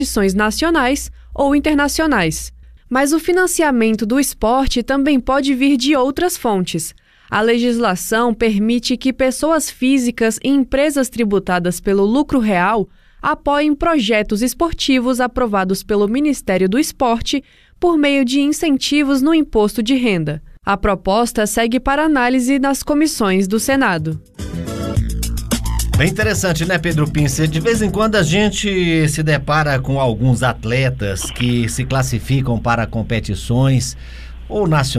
competições nacionais ou internacionais. Mas o financiamento do esporte também pode vir de outras fontes. A legislação permite que pessoas físicas e empresas tributadas pelo lucro real apoiem projetos esportivos aprovados pelo Ministério do Esporte por meio de incentivos no imposto de renda. A proposta segue para análise nas comissões do Senado. Bem interessante, né, Pedro Pincer? De vez em quando a gente se depara com alguns atletas que se classificam para competições ou nacionais